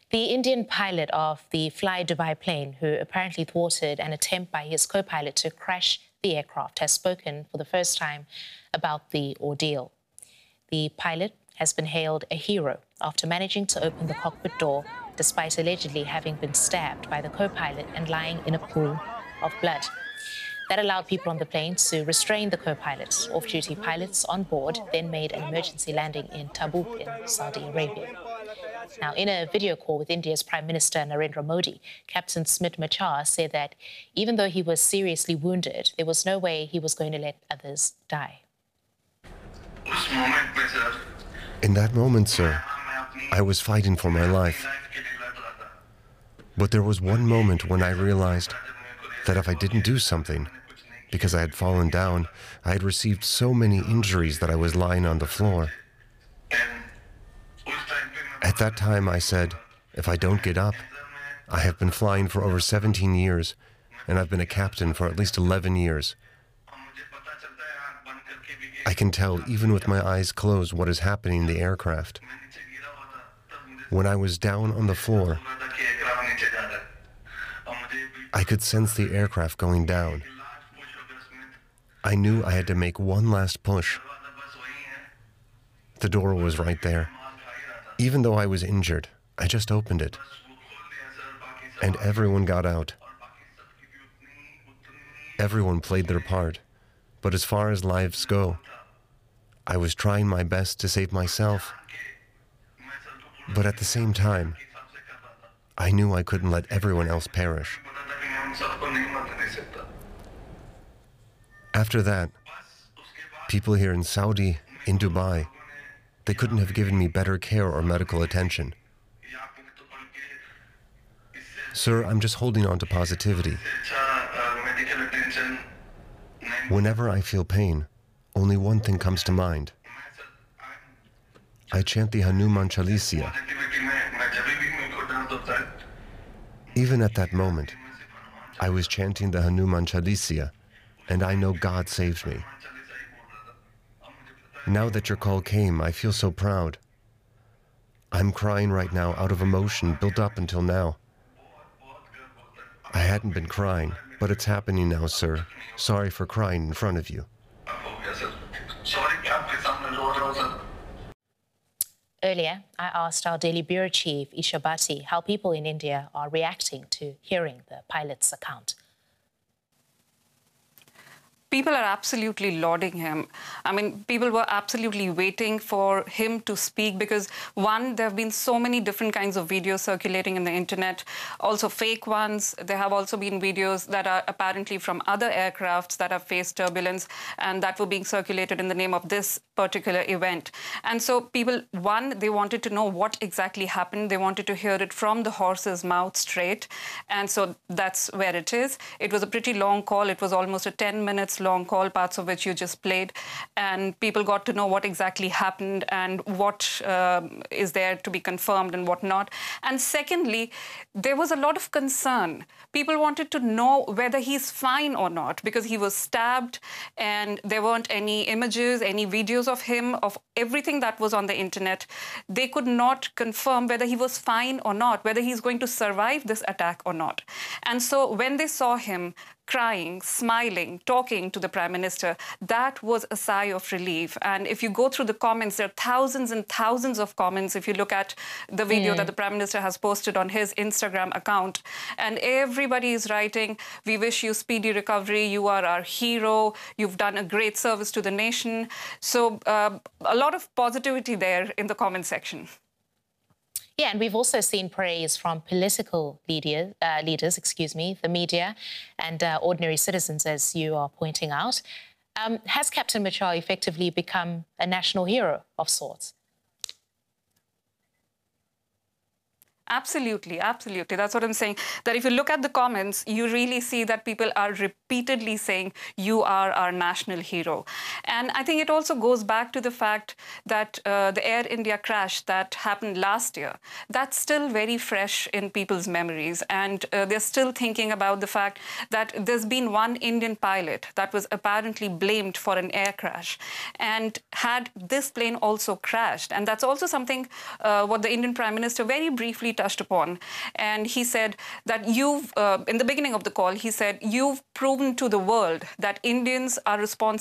The Indian pilot of the Fly Dubai plane, who apparently thwarted an attempt by his co-pilot to crash the aircraft, has spoken for the first time about the ordeal. The pilot has been hailed a hero after managing to open the cockpit door despite allegedly having been stabbed by the co-pilot and lying in a pool of blood. That allowed people on the plane to restrain the co-pilot. Off-duty pilots on board then made an emergency landing in Tabuk in Saudi Arabia. Now, in a video call with India's Prime Minister Narendra Modi, Captain Smit Machar said that even though he was seriously wounded, there was no way he was going to let others die. In that moment, sir, I was fighting for my life. But there was one moment when I realized that if I didn't do something, because I had fallen down, I had received so many injuries that I was lying on the floor. At that time, I said, if I don't get up, I have been flying for over 17 years, and I've been a captain for at least 11 years. I can tell, even with my eyes closed, what is happening in the aircraft. When I was down on the floor, I could sense the aircraft going down. I knew I had to make one last push. The door was right there. Even though I was injured, I just opened it. And everyone got out. Everyone played their part. But as far as lives go, I was trying my best to save myself. But at the same time, I knew I couldn't let everyone else perish. After that, people here in Saudi, in Dubai, they couldn't have given me better care or medical attention. Sir, I'm just holding on to positivity. Whenever I feel pain, only one thing comes to mind. I chant the Hanuman Chalisa. Even at that moment, I was chanting the Hanuman Chalisa, and I know God saved me. Now that your call came, I feel so proud. I'm crying right now out of emotion built up until now. I hadn't been crying, but it's happening now, sir. Sorry for crying in front of you. Earlier, I asked our Daily Bureau Chief, Isha Bhatti, how people in India are reacting to hearing the pilot's account. People are absolutely lauding him. I mean, people were absolutely waiting for him to speak because, one, there have been so many different kinds of videos circulating in the internet, also fake ones. There have also been videos that are apparently from other aircrafts that have faced turbulence and that were being circulated in the name of this particular event. And so people, one, they wanted to know what exactly happened. They wanted to hear it from the horse's mouth straight. And so that's where it is. It was a pretty long call. It was almost a 10 minutes long call, parts of which you just played, and people got to know what exactly happened and what is there to be confirmed and what not. And secondly, there was a lot of concern. People wanted to know whether he's fine or not because he was stabbed and there weren't any images, any videos of him, of everything that was on the internet. They could not confirm whether he was fine or not, whether he's going to survive this attack or not. And so when they saw him crying, smiling, talking to the Prime Minister, that was a sigh of relief. And if you go through the comments, there are thousands and thousands of comments if you look at the video that the Prime Minister has posted on his Instagram account. And everybody is writing, "We wish you speedy recovery, you are our hero, you've done a great service to the nation." So a lot of positivity there in the comment section. Yeah, and we've also seen praise from political leaders, the media, and ordinary citizens, as you are pointing out. Has Captain Machar effectively become a national hero of sorts? Absolutely, absolutely. That's what I'm saying. That if you look at the comments, you really see that people are repeatedly saying, "You are our national hero." And I think it also goes back to the fact that the Air India crash that happened last year, that's still very fresh in people's memories. And they're still thinking about the fact that there's been one Indian pilot that was apparently blamed for an air crash. And had this plane also crashed, and that's also something what the Indian Prime Minister very briefly touched upon. And he said that in the beginning of the call, he said, you've proven to the world that Indians are responsible